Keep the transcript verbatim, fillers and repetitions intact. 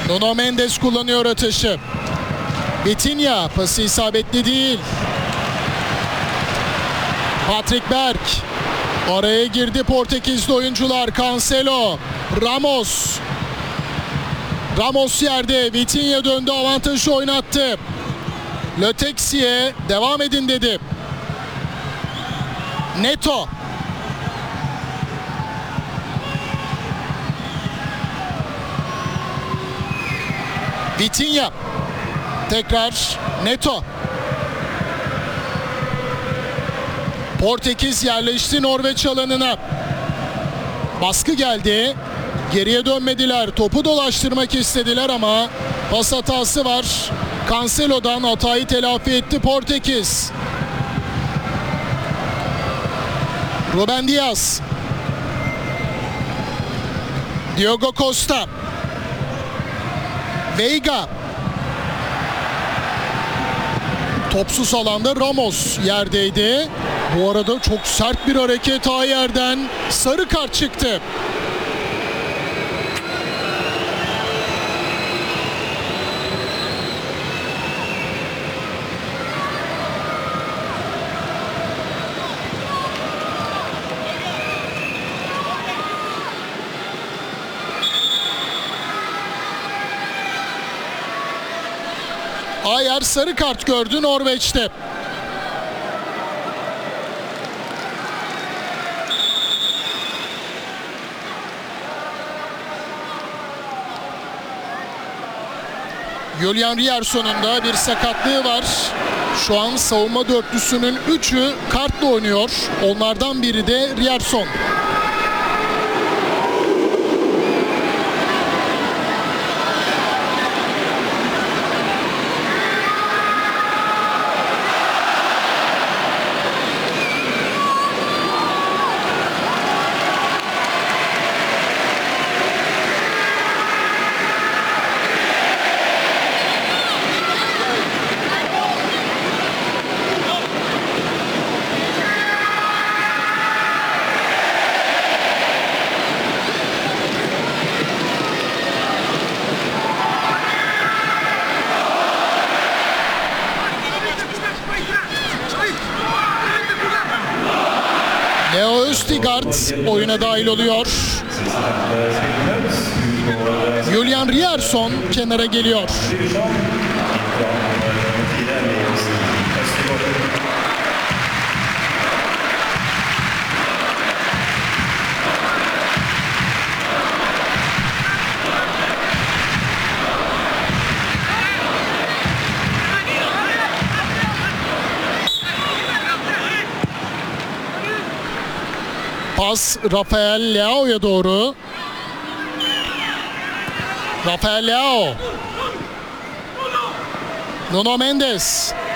Nuno Mendes kullanıyor atışı. Vitinha pası isabetli değil. Patrick Berg. Araya girdi Portekizli oyuncular. Cancelo. Ramos. Ramos yerde. Vitinha döndü, avantajı oynattı. Le Texier devam edin dedi. Neto. Vitinha. Tekrar Neto. Portekiz yerleşti Norveç alanına. Baskı geldi. Geriye dönmediler. Topu dolaştırmak istediler ama pas hatası var. Cancelo'dan hatayı telafi etti Portekiz. Ruben Dias. Diogo Costa. Veiga. Topsuz alanda Ramos yerdeydi. Bu arada çok sert bir hareket Ayer'den. Sarı kart çıktı. Ayer sarı kart gördü Norveç'te. Julian Rierson'un da bir sakatlığı var. Şu an savunma dörtlüsünün üçü kartla oynuyor. Onlardan biri de Rierson. Leo Østigard oyuna dahil oluyor. Julian Rierson kenara geliyor. Pas Rafael Leao'ya doğru. Rafael Leao. Nuno Mendes.